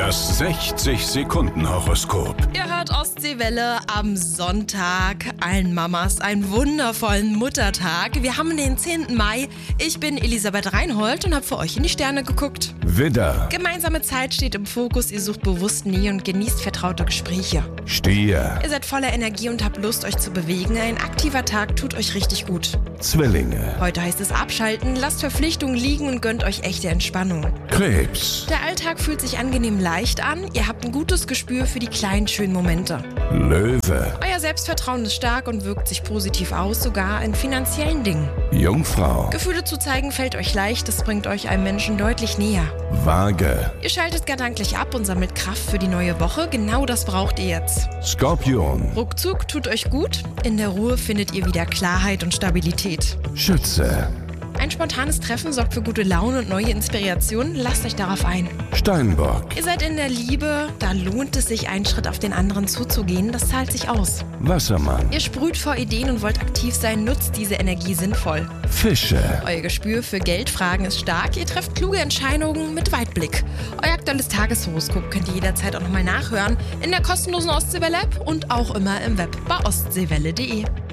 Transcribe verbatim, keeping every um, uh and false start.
Das sechzig-Sekunden-Horoskop. Ihr hört Ostseewelle am Sonntag. Allen Mamas einen wundervollen Muttertag. Wir haben den zehnten Mai. Ich bin Elisabeth Reinhold und habe für euch in die Sterne geguckt. Widder, Gemeinsame Zeit steht im Fokus. Ihr sucht bewusst Nähe und genießt vertraute Gespräche. Stier, Ihr seid voller Energie und habt Lust, euch zu bewegen. Ein aktiver Tag tut euch richtig gut. Zwillinge, Heute heißt es abschalten, lasst Verpflichtungen liegen und gönnt euch echte Entspannung. Krebs, Der Alltag fühlt sich angenehm leicht an. Ihr habt ein gutes Gespür für die kleinen, schönen Momente. Löwe, Euer Selbstvertrauen ist stark und wirkt sich positiv aus, sogar in finanziellen Dingen. Jungfrau, Gefühle zu zeigen fällt euch leicht, das bringt euch einem Menschen deutlich näher. Waage, Ihr schaltet gedanklich ab und sammelt Kraft für die neue Woche. Genau das braucht ihr jetzt. Skorpion, Ruckzuck tut euch gut. In der Ruhe findet ihr wieder Klarheit und Stabilität. Schütze, Ein spontanes Treffen sorgt für gute Laune und neue Inspirationen. Lasst euch darauf ein. Steinbock, Ihr seid in der Liebe, da lohnt es sich, einen Schritt auf den anderen zuzugehen. Das zahlt sich aus. Wassermann, Ihr sprüht vor Ideen und wollt aktiv sein, nutzt diese Energie sinnvoll. Fische. Euer Gespür für Geldfragen ist stark, ihr trefft kluge Entscheidungen mit Weitblick. Euer aktuelles Tageshoroskop könnt ihr jederzeit auch nochmal nachhören in der kostenlosen Ostseewelle-App und auch immer im Web bei ostseewelle punkt de.